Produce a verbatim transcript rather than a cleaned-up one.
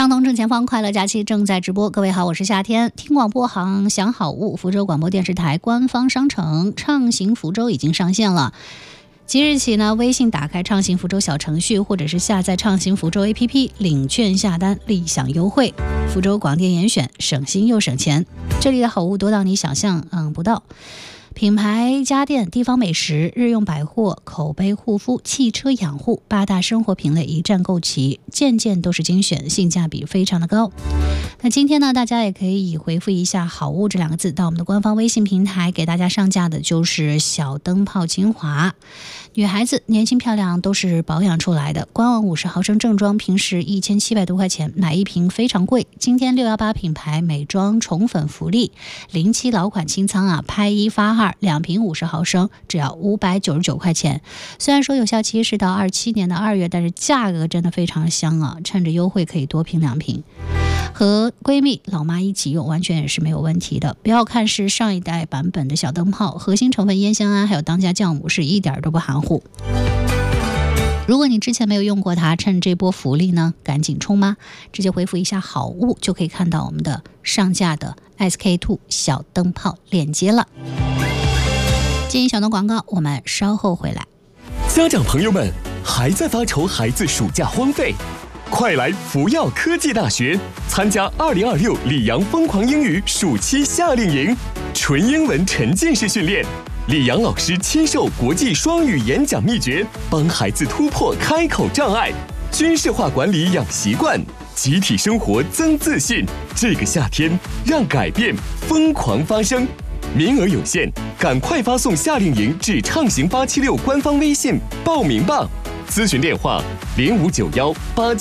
畅通正前方，快乐假期正在直播。各位好，我是夏天。听广播行享好物，福州广播电视台官方商城畅行福州已经上线了。即日起呢，微信打开畅行福州小程序，或者是下载畅行福州 A P P， 领券下单，立享优惠。福州广电严选，省心又省钱。这里的好物多到你想象嗯不到。品牌家电、地方美食、日用百货、口碑护肤、汽车养护，八大生活品类一站购齐，件件都是精选，性价比非常的高。那今天呢，大家也可以回复一下好物这两个字到我们的官方微信平台，给大家上架的就是小灯泡精华。女孩子年轻漂亮都是保养出来的，官网五十毫升正装平时一千七百多块钱，买一瓶非常贵。今天六一八品牌美妆宠粉福利，零七老款清仓啊，拍一发二，两瓶五十毫升只要五百九十九块钱。虽然说有效期是到二七年的二月，但是价格真的非常香啊，趁着优惠可以多瓶两瓶。和闺蜜老妈一起用完全也是没有问题的。不要看是上一代版本的小灯泡，核心成分烟酰胺还有当家酵母是一点都不含糊。如果你之前没有用过它，趁这波福利呢赶紧冲吗？直接回复一下好物就可以看到我们的上架的 S K 二 小灯泡链接了。建议小段广告，我们稍后回来。 家长朋友们还在发愁孩子暑假荒废？快来福耀科技大学参加二零二六里昂疯狂英语暑期夏令营，纯英文沉浸式训练，里昂老师亲授国际双语演讲秘诀，帮孩子突破开口障碍，军事化管理养习惯，集体生活增自信。这个夏天，让改变疯狂发生。名额有限，赶快发送夏令营至畅行八七六官方微信报名吧。咨询电话零五九幺八